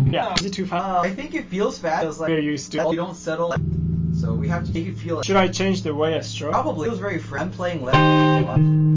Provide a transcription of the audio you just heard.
Yeah. Is it too fast? I think it feels fast. It's like We're used to. you don't settle. So we have to make it feel like. Should I change the way I stroke? Probably. It feels very friend playing left.